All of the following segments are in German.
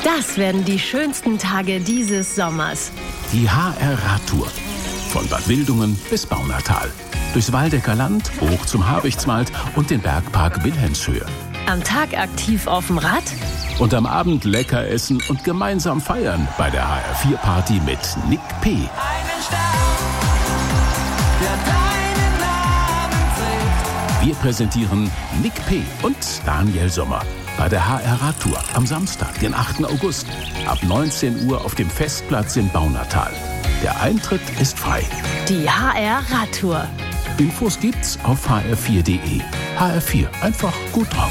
Das werden die schönsten Tage dieses Sommers. Die HR-Radtour. Von Bad Wildungen bis Baunatal. Durchs Waldecker Land, hoch zum Habichtswald und den Bergpark Wilhelmshöhe. Am Tag aktiv auf dem Rad. Und am Abend lecker essen und gemeinsam feiern bei der HR4-Party mit Nick P. Einen Stern, der deinen Namen trägt. Wir präsentieren Nick P. und Daniel Sommer bei der HR-Radtour am Samstag, den 8. August, ab 19 Uhr auf dem Festplatz in Baunatal. Der Eintritt ist frei. Die HR-Radtour. Infos gibt's auf hr4.de. HR4, einfach gut drauf.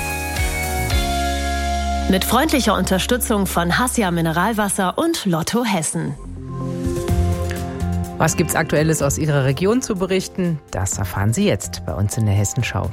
Mit freundlicher Unterstützung von Hassia Mineralwasser und Lotto Hessen. Was gibt's Aktuelles aus Ihrer Region zu berichten? Das erfahren Sie jetzt bei uns in der Hessenschau.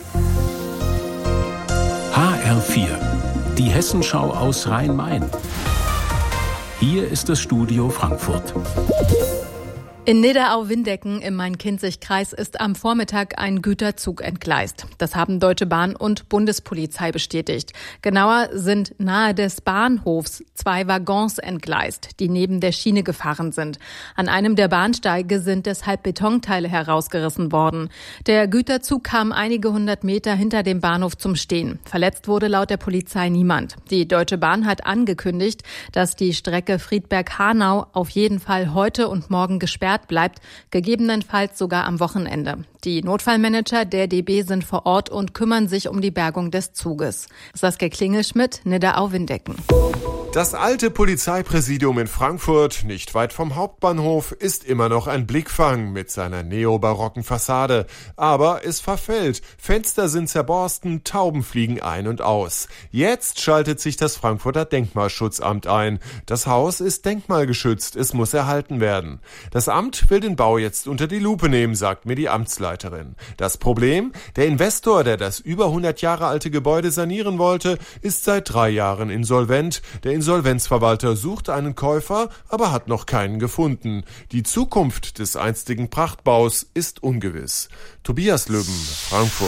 HR4, die Hessenschau aus Rhein-Main. Hier ist das Studio Frankfurt. In Nidderau-Windecken im Main-Kinzig-Kreis ist am Vormittag ein Güterzug entgleist. Das haben Deutsche Bahn und Bundespolizei bestätigt. Genauer sind nahe des Bahnhofs 2 Waggons entgleist, die neben der Schiene gefahren sind. An einem der Bahnsteige sind deshalb Betonteile herausgerissen worden. Der Güterzug kam einige 100 Meter hinter dem Bahnhof zum Stehen. Verletzt wurde laut der Polizei niemand. Die Deutsche Bahn hat angekündigt, dass die Strecke Friedberg-Hanau auf jeden Fall heute und morgen gesperrt bleibt, gegebenenfalls sogar am Wochenende. Die Notfallmanager der DB sind vor Ort und kümmern sich um die Bergung des Zuges. Saskia Klingelschmidt, Nidderau-Windecken. Das alte Polizeipräsidium in Frankfurt, nicht weit vom Hauptbahnhof, ist immer noch ein Blickfang mit seiner neobarocken Fassade. Aber es verfällt. Fenster sind zerborsten, Tauben fliegen ein und aus. Jetzt schaltet sich das Frankfurter Denkmalschutzamt ein. Das Haus ist denkmalgeschützt, es muss erhalten werden. Das Amt will den Bau jetzt unter die Lupe nehmen, sagt mir die Amtsleiterin. Das Problem? Der Investor, der das über 100 Jahre alte Gebäude sanieren wollte, ist seit 3 Jahren insolvent. Der Insolvenzverwalter sucht einen Käufer, aber hat noch keinen gefunden. Die Zukunft des einstigen Prachtbaus ist ungewiss. Tobias Löben, Frankfurt.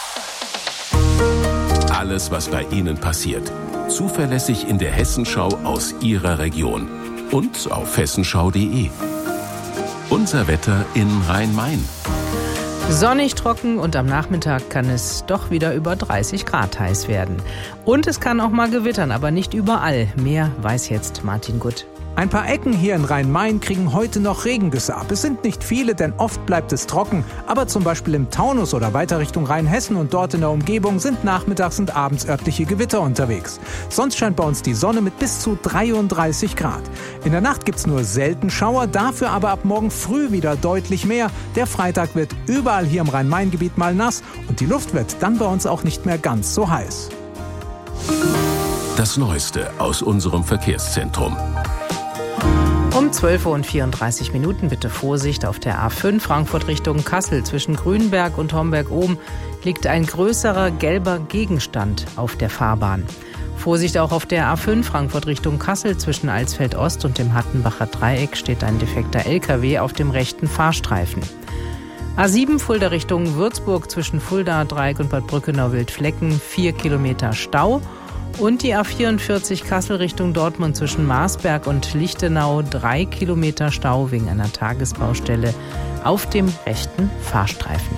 Alles, was bei Ihnen passiert. Zuverlässig in der Hessenschau aus Ihrer Region. Und auf hessenschau.de. Unser Wetter in Rhein-Main. Sonnig, trocken und am Nachmittag kann es doch wieder über 30 Grad heiß werden. Und es kann auch mal gewittern, aber nicht überall. Mehr weiß jetzt Martin Gutt. Ein paar Ecken hier in Rhein-Main kriegen heute noch Regengüsse ab. Es sind nicht viele, denn oft bleibt es trocken. Aber zum Beispiel im Taunus oder weiter Richtung Rheinhessen und dort in der Umgebung sind nachmittags und abends örtliche Gewitter unterwegs. Sonst scheint bei uns die Sonne mit bis zu 33 Grad. In der Nacht gibt's nur selten Schauer, dafür aber ab morgen früh wieder deutlich mehr. Der Freitag wird überall hier im Rhein-Main-Gebiet mal nass und die Luft wird dann bei uns auch nicht mehr ganz so heiß. Das Neueste aus unserem Verkehrszentrum. Um 12:34 Uhr bitte Vorsicht auf der A5 Frankfurt Richtung Kassel. Zwischen Grünberg und Homberg-Ohm liegt ein größerer gelber Gegenstand auf der Fahrbahn. Vorsicht auch auf der A5 Frankfurt Richtung Kassel. Zwischen Alsfeld-Ost und dem Hattenbacher Dreieck steht ein defekter LKW auf dem rechten Fahrstreifen. A7 Fulda Richtung Würzburg zwischen Fulda Dreieck und Bad Brückenau-Wildflecken 4 Kilometer Stau. Und die A44 Kassel Richtung Dortmund zwischen Marsberg und Lichtenau 3 Kilometer Stau wegen einer Tagesbaustelle auf dem rechten Fahrstreifen.